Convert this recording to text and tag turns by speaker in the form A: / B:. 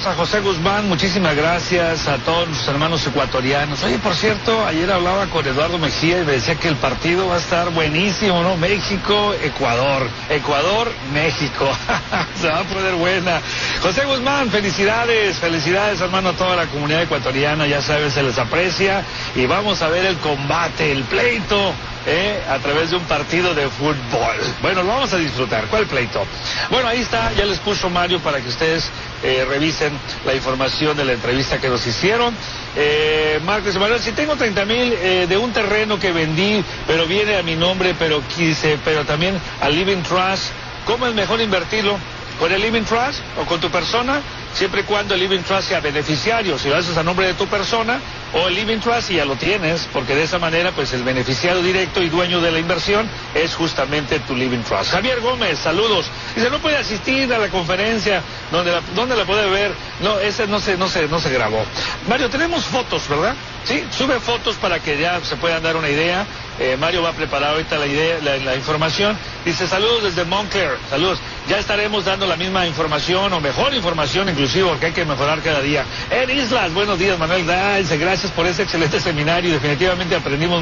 A: Saludos a José Guzmán, muchísimas gracias a todos nuestros hermanos ecuatorianos. Oye, por cierto, ayer hablaba con Eduardo Mejía y me decía que el partido va a estar buenísimo, ¿no? México, Ecuador, México. Se va a poner buena. José Guzmán, felicidades hermano a toda la comunidad ecuatoriana, ya sabes, se les aprecia y vamos a ver el combate, el pleito. A través de un partido de fútbol. Bueno, lo vamos a disfrutar. ¿Cuál pleito? Bueno, ahí está, ya les puso Mario para que ustedes revisen la información de la entrevista que nos hicieron. Marcos Emanuel, si tengo 30,000 de un terreno que vendí, pero viene a mi nombre, pero también al Living Trust, ¿cómo es mejor invertirlo? ¿Con el Living Trust o con tu persona? Siempre y cuando el Living Trust sea beneficiario, si lo haces a nombre de tu persona, o el Living Trust y ya lo tienes, porque de esa manera pues el beneficiario directo y dueño de la inversión es justamente tu Living Trust. Javier Gómez, saludos. Dice, no puede asistir a la conferencia, ¿dónde la puede ver? No, ese no se grabó. Mario, tenemos fotos, ¿verdad? Sí, sube fotos para que ya se puedan dar una idea. Mario va a preparar ahorita la información. Dice, saludos desde Montclair, saludos. Ya estaremos dando la misma información o mejor información inclusive, porque hay que mejorar cada día. En Islas, buenos días, Manuel. Dice, gracias por ese excelente seminario. Definitivamente aprendimos